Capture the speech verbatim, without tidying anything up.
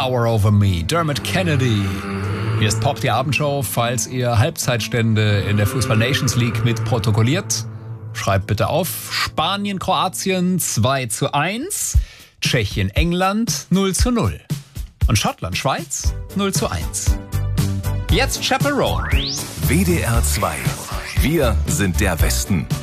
Power Over Me, Dermot Kennedy. Hier ist Pop, die Abendshow. Falls ihr Halbzeitstände in der Fußball Nations League mit protokolliert, schreibt bitte auf. Spanien, Kroatien zwei zu eins, Tschechien, England null zu null und Schottland, Schweiz null zu eins. Jetzt Chaperone. W D R zwei. Wir sind der Westen.